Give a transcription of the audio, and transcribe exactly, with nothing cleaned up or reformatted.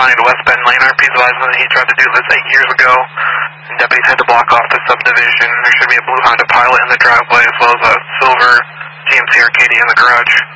find West Bend Lane. R P's advising that he tried to do this eight years ago. And deputies had to block off the subdivision. There should be a blue Honda Pilot in the driveway as well as a silver G M C Arcadia in the garage.